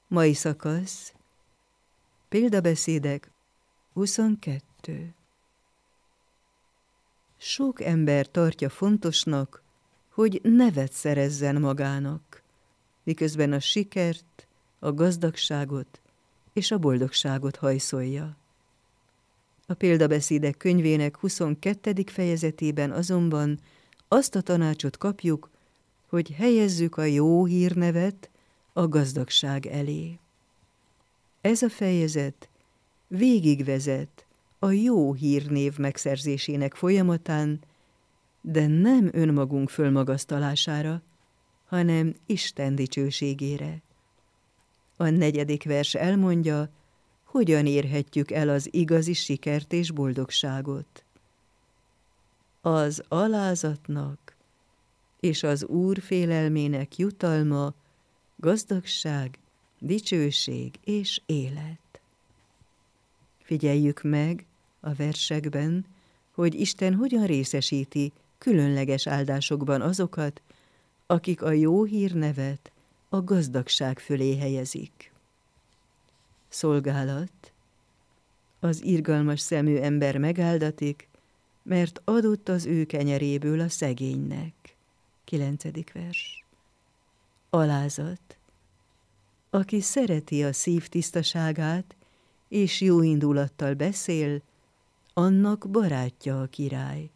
Mai szakasz, példabeszédek 22. Sok ember tartja fontosnak, hogy nevet szerezzen magának, miközben a sikert, a gazdagságot és a boldogságot hajszolja. A példabeszédek könyvének 22. fejezetében azonban azt a tanácsot kapjuk, hogy helyezzük a jó hírnevet a gazdagság elé. Ez a fejezet végigvezet a jó hírnév megszerzésének folyamatán, de nem önmagunk fölmagasztalására, hanem Isten dicsőségére. A 4. vers elmondja, hogyan érhetjük el az igazi sikert és boldogságot. Az alázatnak és az Úr félelmének jutalma, gazdagság, dicsőség és élet. Figyeljük meg a versekben, hogy Isten hogyan részesíti különleges áldásokban azokat, akik a jó hírnevet a gazdagság fölé helyezik. Szolgálat. Az irgalmas szemű ember megáldatik, mert adott az ő kenyeréből a szegénynek. 9. vers. Alázat. Aki szereti a szív tisztaságát, és jó indulattal beszél, annak barátja a király.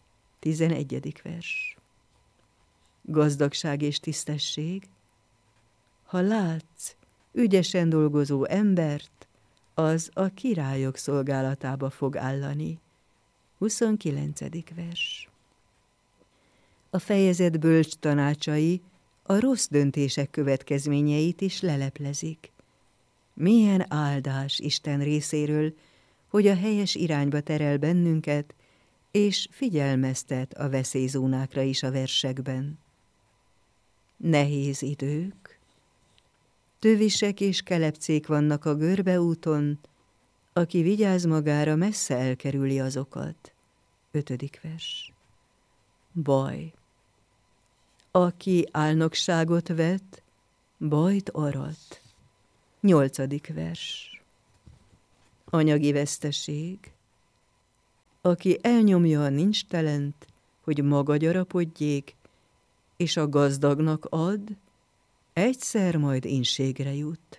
11. vers. Gazdagság és tisztesség. Ha látsz ügyesen dolgozó embert, az a királyok szolgálatába fog állani. 29. vers. A fejezet bölcs tanácsai a rossz döntések következményeit is leleplezik. Milyen áldás Isten részéről, hogy a helyes irányba terel bennünket, és figyelmeztet a veszélyzónákra is a versekben. Nehéz idők. Tövisek és kelepcék vannak a görbeúton, aki vigyáz magára, messze elkerüli azokat. 5. vers. Baj. Aki álnokságot vet, bajt arat. 8. vers. Anyagi veszteség. Aki elnyomja a nincstelent, hogy maga gyarapodjék, és a gazdagnak ad, egyszer majd ínségre jut.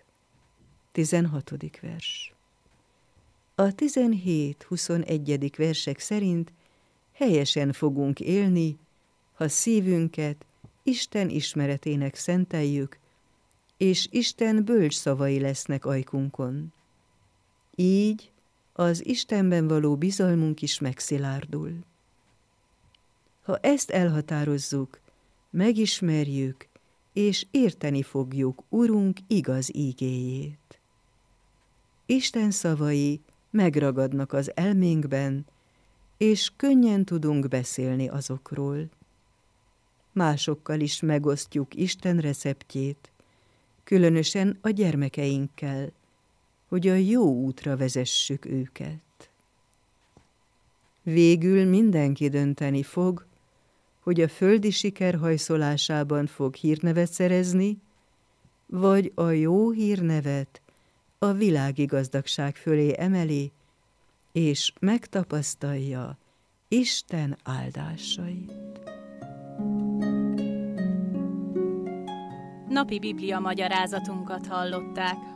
16. vers. A 17-21. versek szerint helyesen fogunk élni, ha szívünket Isten ismeretének szenteljük, és Isten bölcs szavai lesznek ajkunkon. Így az Istenben való bizalmunk is megszilárdul. Ha ezt elhatározzuk, megismerjük, és érteni fogjuk Urunk igaz ígéjét. Isten szavai megragadnak az elménkben, és könnyen tudunk beszélni azokról. Másokkal is megosztjuk Isten receptjét, különösen a gyermekeinkkel, hogy a jó útra vezessük őket. Végül mindenki dönteni fog, hogy a földi siker hajszolásában fog hírnevet szerezni, vagy a jó hírnevet a világi gazdagság fölé emeli, és megtapasztalja Isten áldásait. Napi Biblia magyarázatunkat hallották.